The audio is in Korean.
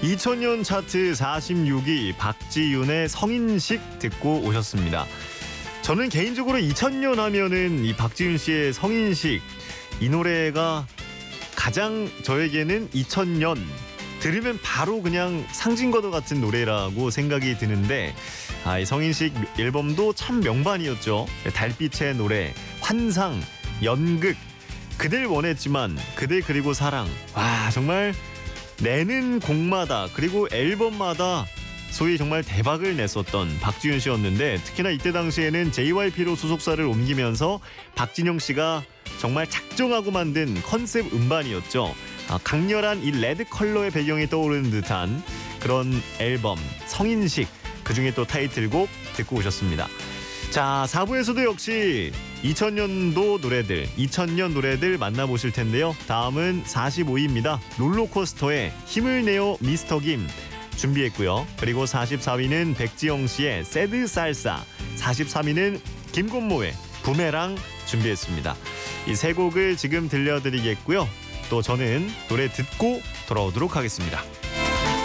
2000년 차트 46위 박지윤의 성인식 듣고 오셨습니다. 저는 개인적으로 2000년 하면은 이 박지윤 씨의 성인식, 이 노래가 가장 저에게는 2000년 들으면 바로 그냥 상징과도 같은 노래라고 생각이 드는데, 이 성인식 앨범도 참 명반이었죠. 달빛의 노래, 환상, 연극, 그댈 원했지만, 그대 그리고 사랑. 와, 정말 내는 곡마다 그리고 앨범마다 소위 정말 대박을 냈었던 박지윤 씨였는데, 특히나 이때 당시에는 JYP로 소속사를 옮기면서 박진영 씨가 정말 작정하고 만든 컨셉 음반이었죠. 강렬한 이 레드 컬러의 배경이 떠오르는 듯한 그런 앨범 성인식, 그중에 또 타이틀곡 듣고 오셨습니다. 자, 4부에서도 역시 2000년도 노래들, 2000년 노래들 만나보실 텐데요. 다음은 45위입니다. 롤러코스터의 힘을 내요 미스터 김 준비했고요. 그리고 44위는 백지영 씨의 새드 살사, 43위는 김곤모의 부메랑 준비했습니다. 이 세 곡을 지금 들려드리겠고요. 또 저는 노래 듣고 돌아오도록 하겠습니다.